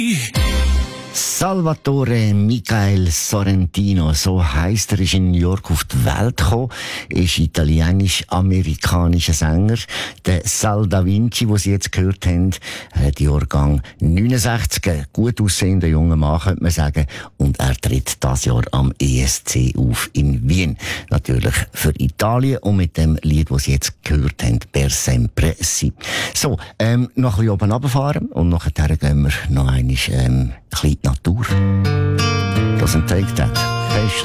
Salvatore Michael Sorrentino, so heisst er, ist in New York auf die Welt gekommen, ist italienisch-amerikanischer Sänger. Der Sal Da Vinci, den Sie jetzt gehört haben, die Jahrgang 69, ein gut aussehender junger Mann, könnte man sagen, und er tritt dieses Jahr am ESC auf in Wien. Natürlich für Italien und mit dem Lied, das Sie jetzt gehört haben, Per Sempre Si. So, noch ein bisschen oben runterfahren und nachher gehen wir noch einmal, ein bisschen in die Natur. Das sind Take That.